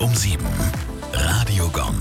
um 7. Radio Gong.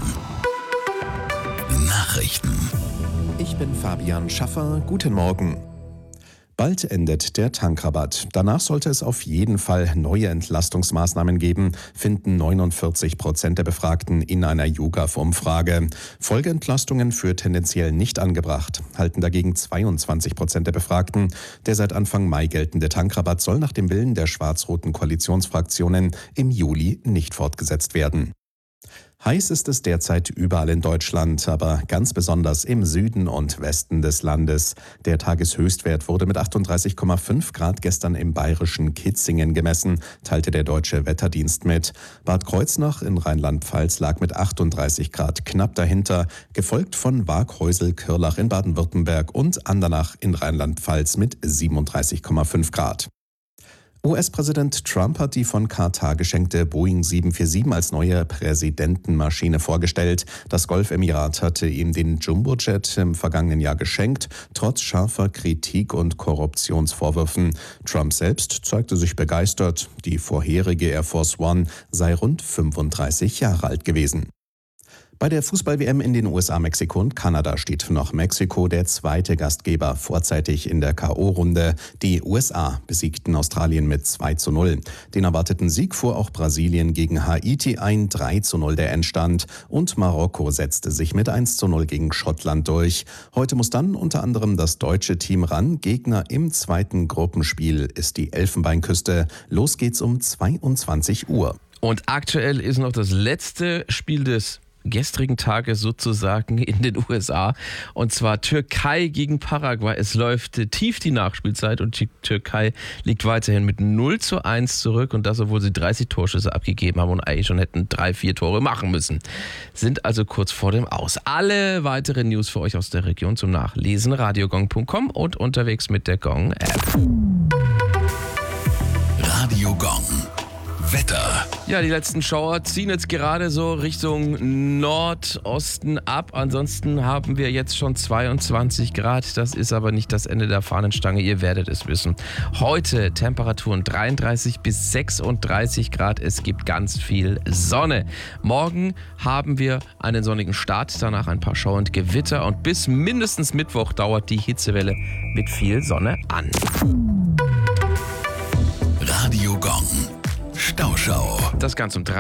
Nachrichten. Ich bin Fabian Schaffer. Guten Morgen. Bald endet der Tankrabatt. Danach sollte es auf jeden Fall neue Entlastungsmaßnahmen geben, finden 49% der Befragten in einer YouGov-Umfrage. Folgeentlastungen für tendenziell nicht angebracht, halten dagegen 22% der Befragten. Der seit Anfang Mai geltende Tankrabatt soll nach dem Willen der schwarz-roten Koalitionsfraktionen im Juli nicht fortgesetzt werden. Heiß ist es derzeit überall in Deutschland, aber ganz besonders im Süden und Westen des Landes. Der Tageshöchstwert wurde mit 38,5 Grad gestern im bayerischen Kitzingen gemessen, teilte der Deutsche Wetterdienst mit. Bad Kreuznach in Rheinland-Pfalz lag mit 38 Grad knapp dahinter, gefolgt von Waaghäusel-Kirlach in Baden-Württemberg und Andernach in Rheinland-Pfalz mit 37,5 Grad. US-Präsident Trump hat die von Katar geschenkte Boeing 747 als neue Präsidentenmaschine vorgestellt. Das Golfemirat hatte ihm den Jumbojet im vergangenen Jahr geschenkt, trotz scharfer Kritik und Korruptionsvorwürfen. Trump selbst zeigte sich begeistert. Die vorherige Air Force One sei rund 35 Jahre alt gewesen. Bei der Fußball-WM in den USA, Mexiko und Kanada steht noch Mexiko, der zweite Gastgeber, vorzeitig in der K.O.-Runde. Die USA besiegten Australien mit 2:0. Den erwarteten Sieg fuhr auch Brasilien gegen Haiti ein, 3:0 der Endstand. Und Marokko setzte sich mit 1:0 gegen Schottland durch. Heute muss dann unter anderem das deutsche Team ran. Gegner im zweiten Gruppenspiel ist die Elfenbeinküste. Los geht's um 22 Uhr. Und aktuell ist noch das letzte Spiel des gestrigen Tages sozusagen in den USA, und zwar Türkei gegen Paraguay. Es läuft tief die Nachspielzeit und die Türkei liegt weiterhin mit 0:1 zurück, und das, obwohl sie 30 Torschüsse abgegeben haben und eigentlich schon hätten 3-4 Tore machen müssen. Sind also kurz vor dem Aus. Alle weiteren News für euch aus der Region zum Nachlesen, radiogong.com und unterwegs mit der Gong-App. Radio Gong. Wetter. Ja, die letzten Schauer ziehen jetzt gerade so Richtung Nordosten ab. Ansonsten haben wir jetzt schon 22 Grad. Das ist aber nicht das Ende der Fahnenstange. Ihr werdet es wissen. Heute Temperaturen 33 bis 36 Grad. Es gibt ganz viel Sonne. Morgen haben wir einen sonnigen Start. Danach ein paar Schauer und Gewitter. Und bis mindestens Mittwoch dauert die Hitzewelle mit viel Sonne an. Radio Gong. Stauschau. Das Ganze um 3.